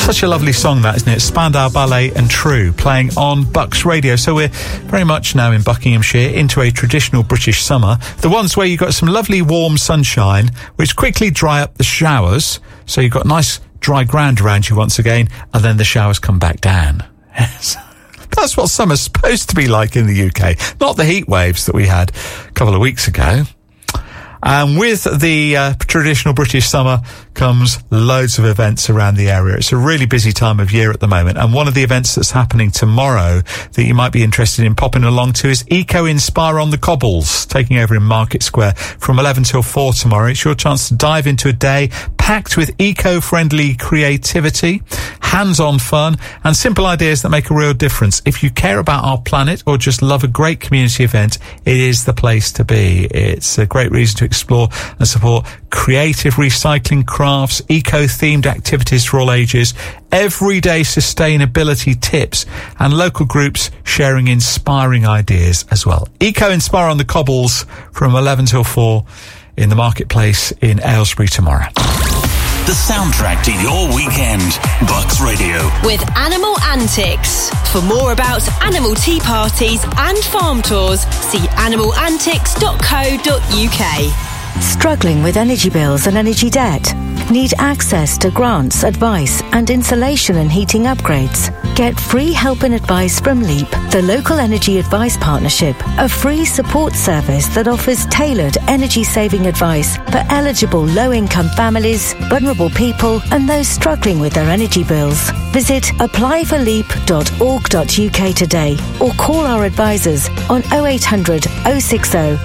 Such a lovely song, that, isn't it? Spandau Ballet and True, playing on Bucks Radio. So we're very much now in Buckinghamshire, into a traditional British summer. The ones where you've got some lovely warm sunshine, which quickly dry up the showers. So you've got nice dry ground around you once again, and then the showers come back down. Yes. That's what summer's supposed to be like in the UK, not the heat waves that we had a couple of weeks ago. And with the traditional British summer comes loads of events around the area. It's a really busy time of year at the moment. And one of the events that's happening tomorrow that you might be interested in popping along to is Eco Inspire on the Cobbles, taking over in Market Square from 11 till 4 tomorrow. It's your chance to dive into a day packed with eco-friendly creativity, hands-on fun, and simple ideas that make a real difference. If you care about our planet or just love a great community event, it is the place to be. It's a great reason to explore and support creative recycling crafts, eco-themed activities for all ages, everyday sustainability tips, and local groups sharing inspiring ideas as well. Eco Inspire on the Cobbles from 11 till 4 in the Marketplace in Aylesbury tomorrow. The soundtrack to your weekend. Bucks Radio. With Animal Antics. For more about animal tea parties and farm tours, see animalantics.co.uk. Struggling with energy bills and energy debt? Need access to grants, advice and insulation and heating upgrades? Get free help and advice from LEAP, the Local Energy Advice Partnership, a free support service that offers tailored energy-saving advice for eligible low-income families, vulnerable people and those struggling with their energy bills. Visit applyforleap.org.uk today or call our advisors on 0800 060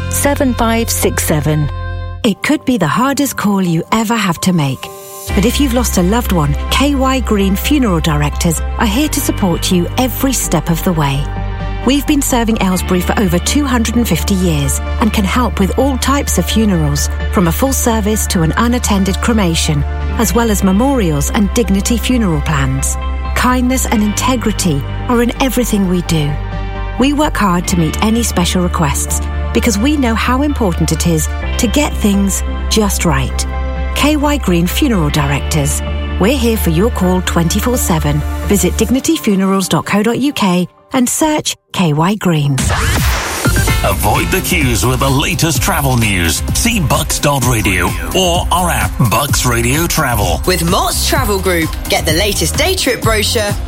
7567. It could be the hardest call you ever have to make. But if you've lost a loved one, KY Green Funeral Directors are here to support you every step of the way. We've been serving Aylesbury for over 250 years and can help with all types of funerals, from a full service to an unattended cremation, as well as memorials and dignity funeral plans. Kindness and integrity are in everything we do. We work hard to meet any special requests because we know how important it is to get things just right. KY Green Funeral Directors. We're here for your call 24/7. Visit dignityfunerals.co.uk and search KY Green. Avoid the queues with the latest travel news. See Bucks.radio or our app, Bucks Radio Travel. With Mott's Travel Group, get the latest day trip brochure